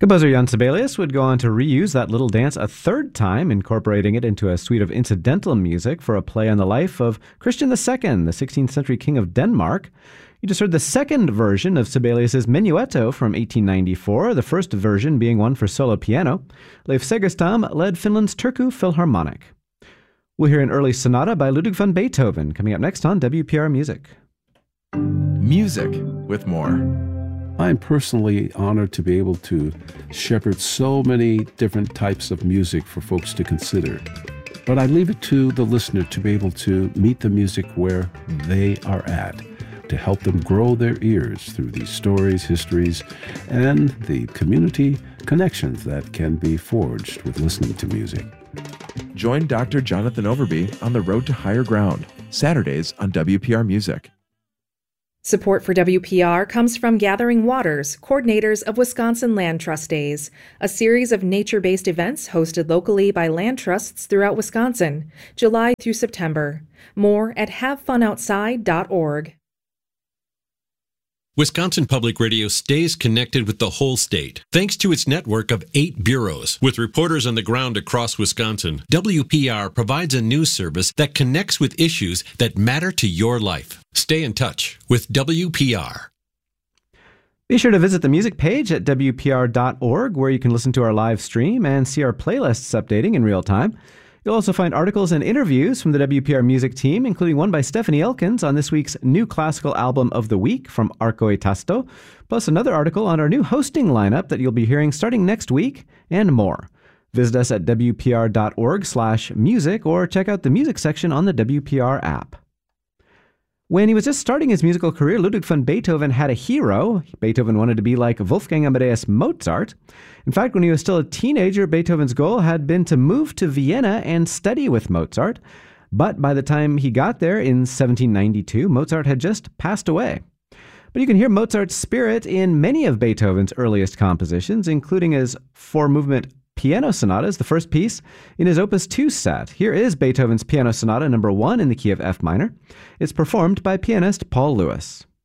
Composer Jan Sibelius would go on to reuse that little dance a third time, incorporating it into a suite of incidental music for a play on the life of Christian II, the 16th century king of Denmark. You just heard the second version of Sibelius's Menuetto from 1894, the first version being one for solo piano. Leif Segerstam led Finland's Turku Philharmonic. We'll hear an early sonata by Ludwig van Beethoven coming up next on WPR Music. Music with more. I'm personally honored to be able to shepherd so many different types of music for folks to consider. But I leave it to the listener to be able to meet the music where they are at, to help them grow their ears through these stories, histories, and the community connections that can be forged with listening to music. Join Dr. Jonathan Overby on the Road to Higher Ground, Saturdays on WPR Music. Support for WPR comes from Gathering Waters, coordinators of Wisconsin Land Trust Days, a series of nature-based events hosted locally by land trusts throughout Wisconsin, July through September. More at havefunoutside.org. Wisconsin Public Radio stays connected with the whole state, thanks to its network of 8 bureaus. With reporters on the ground across Wisconsin, WPR provides a news service that connects with issues that matter to your life. Stay in touch with WPR. Be sure to visit the music page at WPR.org, where you can listen to our live stream and see our playlists updating in real time. You'll also find articles and interviews from the WPR music team, including one by Stephanie Elkins on this week's new classical album of the week from Arco e Tasto, plus another article on our new hosting lineup that you'll be hearing starting next week, and more. Visit us at WPR.org/music or check out the music section on the WPR app. When he was just starting his musical career, Ludwig van Beethoven had a hero. Beethoven wanted to be like Wolfgang Amadeus Mozart. In fact, when he was still a teenager, Beethoven's goal had been to move to Vienna and study with Mozart. But by the time he got there in 1792, Mozart had just passed away. But you can hear Mozart's spirit in many of Beethoven's earliest compositions, including his 4-movement piano sonatas, the first piece in his Opus 2 set. Here is Beethoven's Piano Sonata No. 1 in the key of F minor. It's performed by pianist Paul Lewis.